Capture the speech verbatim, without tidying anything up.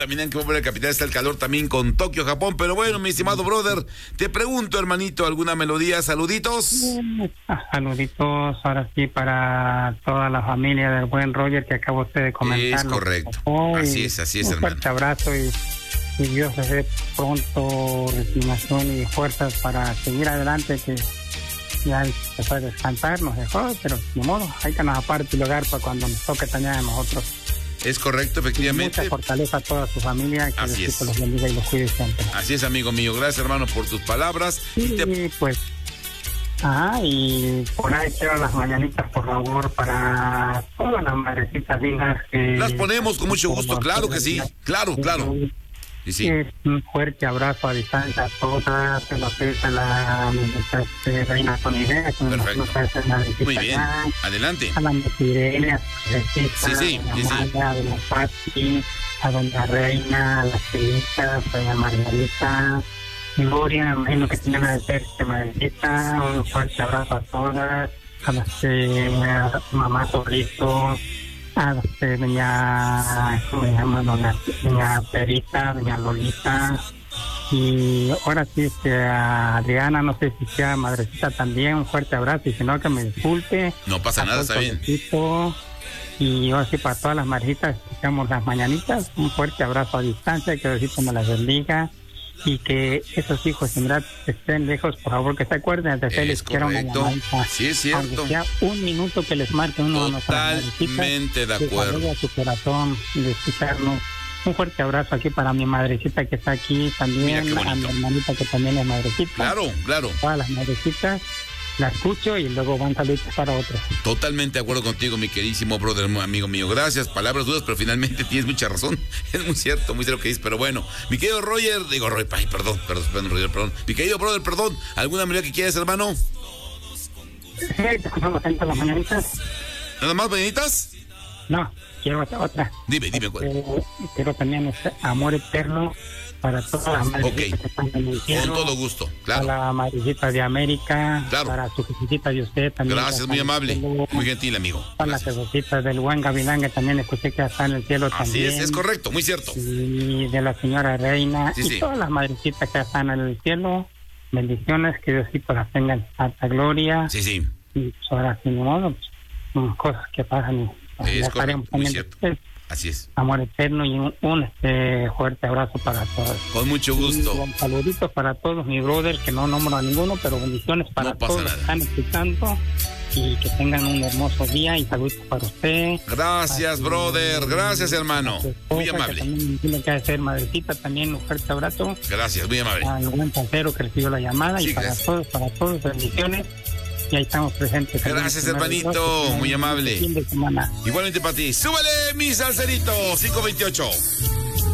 También en que la capital está el calor también con Tokio, Japón. Pero bueno, mi estimado brother, te pregunto, hermanito, ¿alguna melodía? Saluditos. Saluditos, ahora sí, para toda la familia del buen Roger que acabo usted de comentar. Es correcto. Así es, así es, un hermano. Un fuerte abrazo y, y Dios les dé pronto resignación y fuerzas para seguir adelante, que ya se puede descansar, nos dejó, pero de modo, hay que nos aparte y lugar para cuando nos toque también a nosotros. Es correcto, efectivamente. Mucha fortaleza a toda su familia, que Así Dios es. los bendiga y los cuide siempre. Así es, amigo mío. Gracias, hermano, por tus palabras. Sí, y te... pues. Ajá, y por ahí quiero las mañanitas, por favor, para todas las madrecitas lindas que... Las ponemos con mucho gusto, claro que sí. Claro, claro. Y sí. Un fuerte abrazo a distancia a todas, se lo pesa la este, reina Sonidea. Perfecto. Muy bien, adelante. A la Irene, a sí, sí, sí, sí. A doña Pati, a doña Reina, a las Felitas, a doña Margarita, Gloria, me imagino que tienen a ser Margarita. Un fuerte abrazo a todas, a las eh, a mamá Torrito, a este, doña, ¿cómo se llama? Doña, doña Perita, doña Lolita, y ahora sí, este, a Adriana, no sé si sea madrecita también, un fuerte abrazo, y si no, que me disculpe. No pasa nada, está bien. Y ahora sí, para todas las madrecitas, escuchamos las mañanitas, un fuerte abrazo a distancia, que Diosito me las bendiga, y que esos hijos en verdad estén lejos, por favor, que se acuerden de hacerles quiero una llamadita. Sí, es cierto. Aunque sea un minuto que les marque uno de nuestras Totalmente de acuerdo. De su corazón, de escucharnos. Un fuerte abrazo aquí para mi madrecita que está aquí también, a mi hermanita que también es madrecita. Claro, claro. Todas las madrecitas. La escucho y luego van saludos para otros. Totalmente de acuerdo contigo, mi queridísimo brother, amigo mío. Gracias, palabras duras, pero finalmente tienes mucha razón. Es muy cierto, muy cierto lo que dices. Pero bueno, mi querido Roger, digo, Roger, ay, perdón, perdón, perdón, Roger, perdón. Mi querido brother, perdón, ¿alguna melodía que quieras, hermano? Sí, te escuchamos en las mañanitas. ¿Nada más mañanitas? No, quiero otra. otra. Dime, dime cuál. Eh, quiero también este Amor Eterno para todas las madrecitas okay. que están en el cielo. Con todo gusto, claro. Para la madrecita de América, claro. Para su visita de usted también. Gracias, muy amable, cielo, muy gentil, amigo. Para las cebocitas del buen Gavilán, que también escuché que está en el cielo. Así también. Así es, es correcto, muy cierto. Y de la señora Reina, sí, y sí. todas las madrecitas que están en el cielo. Bendiciones, que Diosito las tenga en alta gloria. Sí, sí. Y pues ahora, sin modo, pues, cosas que pasan. Y es correcto, muy cierto. Pues, así es. Amor eterno y un, un este, fuerte abrazo para todos. Con mucho gusto. Y un saludito para todos, mi brother, que no nombro a ninguno, pero bendiciones para no pasa todos nada. los que están escuchando. Y que tengan un hermoso día y saludos para usted. Gracias, para brother. Gracias, hermano. Esposa, muy amable. Que también tiene que hacer madrecita, también un fuerte abrazo. Gracias, muy amable. Al buen Salcero que recibió la llamada. Sí, y para gracias. todos, para todos, bendiciones. Y ahí estamos presentes. Gracias, hermanito. Dios, muy amable. Fin de semana. Igualmente para ti. Súbele, mi salserito. cinco veintiocho.